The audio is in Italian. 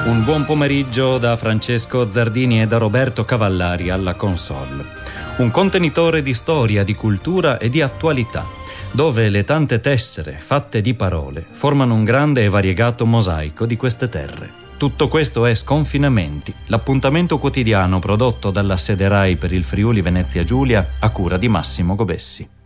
Un buon pomeriggio da Francesco Zardini e da Roberto Cavallari alla console. Un contenitore di storia, di cultura e di attualità, dove le tante tessere fatte di parole formano un grande e variegato mosaico di queste terre. Tutto questo è Sconfinamenti, l'appuntamento quotidiano prodotto dalla sede RAI per il Friuli Venezia Giulia a cura di Massimo Gobessi.